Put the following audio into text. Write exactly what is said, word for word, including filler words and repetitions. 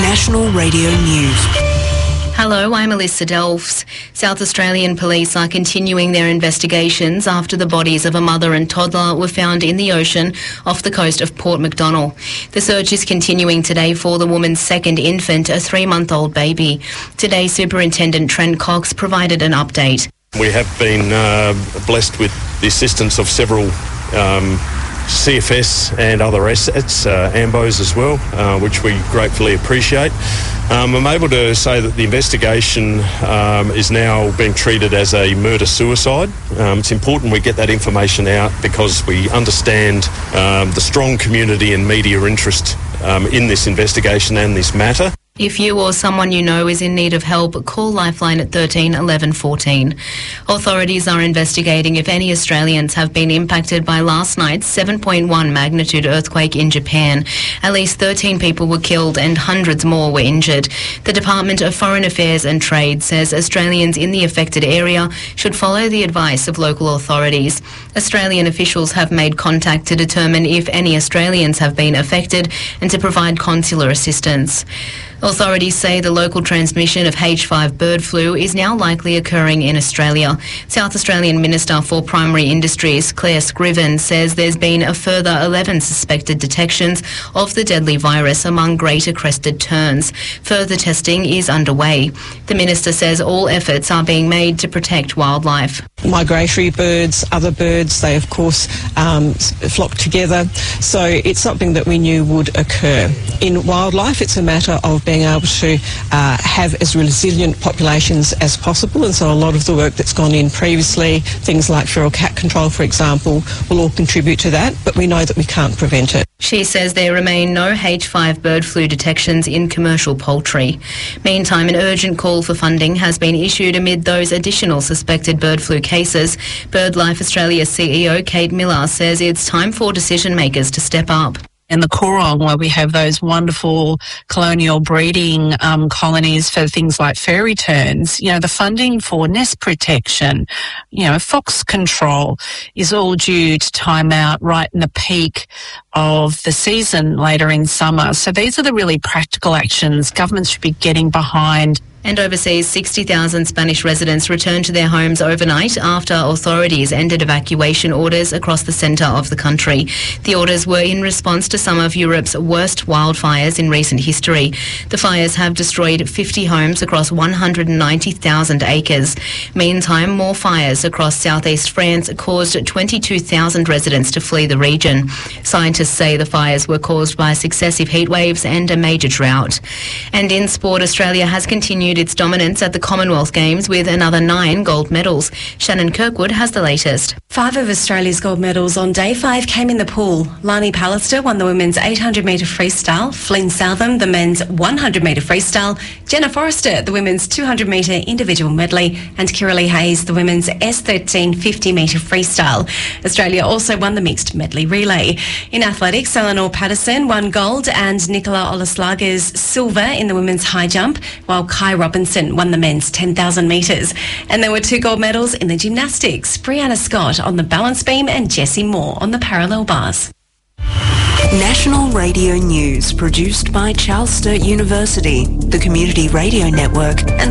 National Radio News. Hello, I'm Alyssa Delphs. South Australian police are continuing their investigations after the bodies of a mother and toddler were found in the ocean off the coast of Port Macdonnell. The search is continuing today for the woman's second infant, a three-month-old baby. Today, Superintendent Trent Cox provided an update. We have been uh, blessed with the assistance of several um, C F S and other assets, uh, AMBOs as well, uh, which we gratefully appreciate. Um, I'm able to say that the investigation um, is now being treated as a murder-suicide. Um, it's important we get that information out because we understand um, the strong community and media interest um, in this investigation and this matter. If you or someone you know is in need of help, call Lifeline at thirteen eleven fourteen. Authorities are investigating if any Australians have been impacted by last night's seven point one magnitude earthquake in Japan. At least thirteen people were killed and hundreds more were injured. The Department of Foreign Affairs and Trade says Australians in the affected area should follow the advice of local authorities. Australian officials have made contact to determine if any Australians have been affected and to provide consular assistance. Authorities say the local transmission of H five bird flu is now likely occurring in Australia. South Australian Minister for Primary Industries, Claire Scriven, says there's been a further eleven suspected detections of the deadly virus among greater crested terns. Further testing is underway. The Minister says all efforts are being made to protect wildlife. Migratory birds, other birds, they of course um, flock together. So it's something that we knew would occur. In wildlife, it's a matter of being able to uh, have as resilient populations as possible, and so a lot of the work that's gone in previously, things like feral cat control, for example, will all contribute to that, but we know that we can't prevent it. She says there remain no H five bird flu detections in commercial poultry. Meantime, an urgent call for funding has been issued amid those additional suspected bird flu cases. BirdLife Australia C E O Kate Miller says it's time for decision makers to step up. In the Coorong, where we have those wonderful colonial breeding um, colonies for things like fairy terns, you know, the funding for nest protection, you know, fox control is all due to time out right in the peak of the season later in summer. So these are the really practical actions governments should be getting behind. And overseas, sixty thousand Spanish residents returned to their homes overnight after authorities ended evacuation orders across the centre of the country. The orders were in response to some of Europe's worst wildfires in recent history. The fires have destroyed fifty homes across one hundred ninety thousand acres. Meantime, more fires across southeast France caused twenty-two thousand residents to flee the region. Scientists say the fires were caused by successive heat waves and a major drought. And in sport, Australia has continued its dominance at the Commonwealth Games with another nine gold medals. Shannon Kirkwood has the latest. Five of Australia's gold medals on day five came in the pool. Lani Pallister won the women's eight hundred metre freestyle, Flynn Southam the men's one hundred metre freestyle, Jenna Forrester the women's two hundred metre individual medley, and Kiralee Hayes the women's S thirteen fifty metre freestyle. Australia also won the mixed medley relay. In athletics, Eleanor Patterson won gold and Nicola Olaslager's silver in the women's high jump, while Kai Robinson won the men's ten thousand metres. And there were two gold medals in the gymnastics, Brianna Scott on the balance beam and Jessie Moore on the parallel bars. National Radio News, produced by Charles Sturt University, the Community Radio Network and